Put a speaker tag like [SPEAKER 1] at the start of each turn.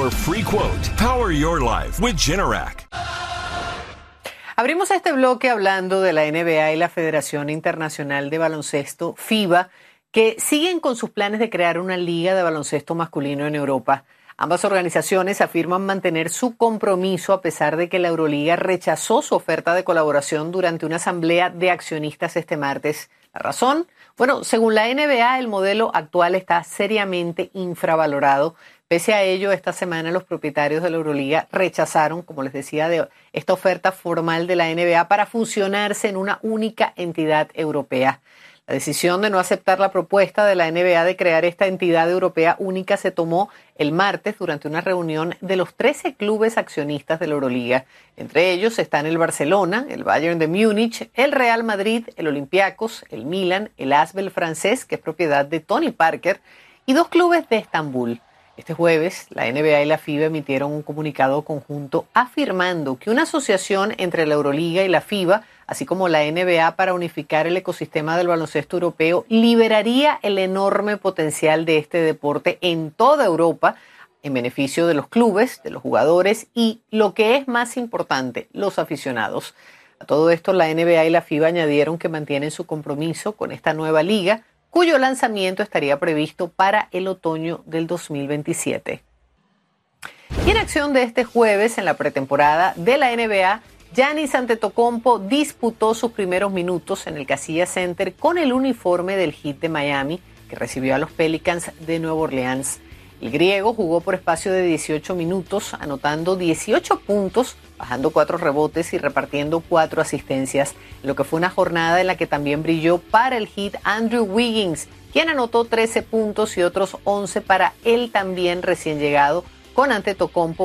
[SPEAKER 1] your free quote. Power your life with Generac.
[SPEAKER 2] Abrimos este bloque hablando de la NBA y la Federación Internacional de Baloncesto, FIBA, que siguen con sus planes de crear una liga de baloncesto masculino en Europa. Ambas organizaciones afirman mantener su compromiso a pesar de que la Euroliga rechazó su oferta de colaboración durante una asamblea de accionistas este martes. ¿La razón? Bueno, según la NBA, el modelo actual está seriamente infravalorado. Pese a ello, esta semana los propietarios de la Euroliga rechazaron, como les decía, esta oferta formal de la NBA para fusionarse en una única entidad europea. La decisión de no aceptar la propuesta de la NBA de crear esta entidad europea única se tomó el martes durante una reunión de los 13 clubes accionistas de la Euroliga. Entre ellos están el Barcelona, el Bayern de Múnich, el Real Madrid, el Olympiacos, el Milan, el Asvel francés, que es propiedad de Tony Parker, y 2 clubes de Estambul. Este jueves, la NBA y la FIBA emitieron un comunicado conjunto afirmando que una asociación entre la Euroliga y la FIBA, así como la NBA, para unificar el ecosistema del baloncesto europeo, liberaría el enorme potencial de este deporte en toda Europa, en beneficio de los clubes, de los jugadores y, lo que es más importante, los aficionados. A todo esto, la NBA y la FIBA añadieron que mantienen su compromiso con esta nueva liga, cuyo lanzamiento estaría previsto para el otoño del 2027. Y en acción de este jueves, en la pretemporada de la NBA, Giannis Antetokounmpo disputó sus primeros minutos en el Casillas Center con el uniforme del Heat de Miami, que recibió a los Pelicans de Nueva Orleans. El griego jugó por espacio de 18 minutos, anotando 18 puntos, bajando 4 rebotes y repartiendo 4 asistencias, en lo que fue una jornada en la que también brilló para el Heat Andrew Wiggins, quien anotó 13 puntos y otros 11 para el también recién llegado, con Antetokounmpo